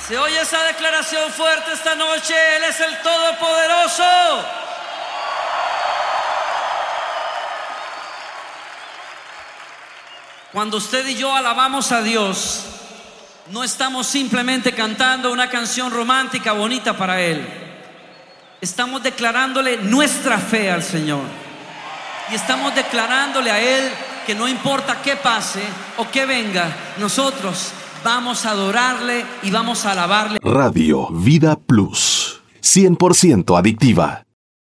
Se oye esa declaración fuerte esta noche. Él es el Todopoderoso. Cuando usted y yo alabamos a Dios, no estamos simplemente cantando una canción romántica bonita para Él. Estamos declarándole nuestra fe al Señor. Y estamos declarándole a Él que no importa qué pase o qué venga, nosotros vamos a adorarle y vamos a alabarle. Radio Vida Plus, 100% adictiva.